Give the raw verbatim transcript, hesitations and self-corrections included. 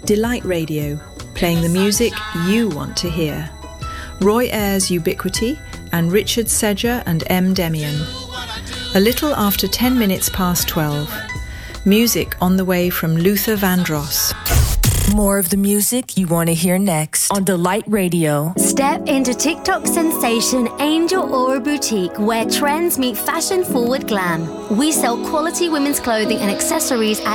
Delight Radio, playing the music you want to hear. Roy Ayers Ubiquity and Richard Sedger and M. Demian. A little after ten minutes past twelve. Music on the way from Luther Vandross. More of the music you want to hear next on Delight Radio. Step into TikTok sensation Angel Aura Boutique, where trends meet fashion-forward glam. We sell quality women's clothing and accessories at